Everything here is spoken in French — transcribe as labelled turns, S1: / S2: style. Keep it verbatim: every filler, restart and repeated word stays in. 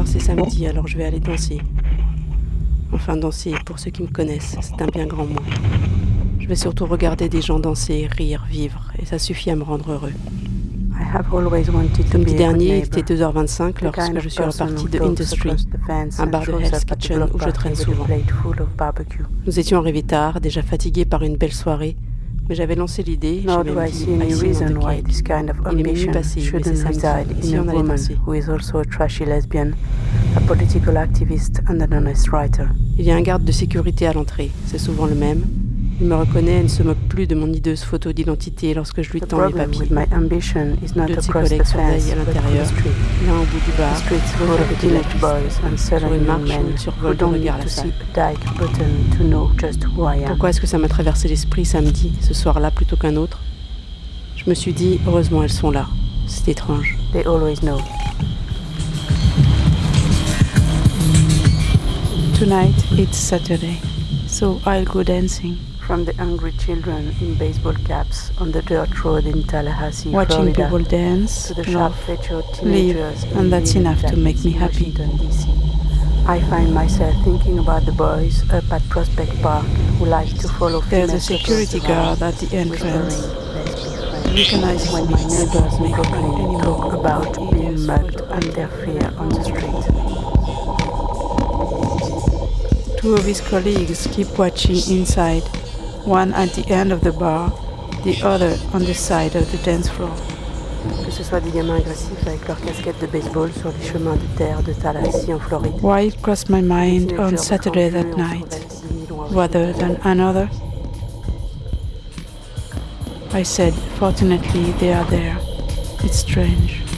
S1: soir c'est samedi, alors je vais aller danser. Enfin danser, pour ceux qui me connaissent, c'est un bien grand mot. Je vais surtout regarder des gens danser, rire, vivre, et ça suffit à me rendre heureux. Samedi dernier, il était deux heures vingt-cinq lorsque je suis reparti de Industry, un bar de Hell's Kitchen où je traîne souvent. Nous étions arrivés tard, déjà fatigués par une belle soirée, mais j'avais lancé l'idée, j'ai même dit icing on the cake. Il est minuit passé, mais c'est samedi, ici on allait danser. Il y a un garde de sécurité à l'entrée, c'est souvent le même. Il me reconnaît et ne se moque plus de mon hideuse photo d'identité lorsque je lui tends mes papiers. Deux de ses collègues surveillent à l'intérieur, l'un au bout du bar, l'autre à côté de la piste, sur une marche où il survole de regard la salle. Pourquoi est-ce que ça m'a traversé l'esprit samedi, ce soir-là plutôt qu'un autre? Je me suis dit, heureusement elles sont là. C'est étrange.
S2: They always know.
S3: Tonight it's Saturday, so I'll go dancing.
S2: From the hungry children in baseball caps on the dirt road in Tallahassee,
S3: Watching
S2: Florida,
S3: people dance,
S2: to the
S3: laugh,
S2: sharp-featured
S3: live,
S2: teenagers in
S3: and that's enough to make me happy.
S2: Washington, D C I find myself thinking about the boys up at Prospect Park who like to follow
S3: There's
S2: female
S3: a security
S2: couples
S3: guard at the
S2: around,
S3: entrance.
S2: whispering,
S3: Recognizing
S2: when
S3: my
S2: my neighbors
S3: make
S2: talk
S3: anymore
S2: about being mugged and their fear on the street.
S3: Two of his colleagues keep watching inside, one at the end of the bar, the other on the side of the dance floor.
S2: Que ce soit des gamins agressifs avec leurs casquettes de baseball sur les chemins de terre de Tallahassee en Floride.
S3: Why it crossed my mind on Saturday that night, rather than another? I said, fortunately they are there. It's strange.